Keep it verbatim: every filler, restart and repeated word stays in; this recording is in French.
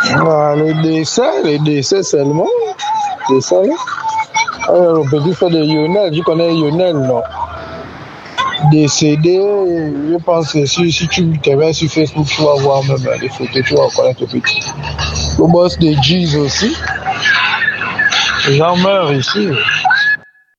Ah, les décès, les décès seulement. Décès, là. Alors, on peut dire faire des Lionel. Je connais Lionel, non. Décédé, je pense que si, si tu te mets sur Facebook, tu vas voir même les photos, tu vas reconnaître le petit. Le boss de Jeez aussi. Les gens meurent ici.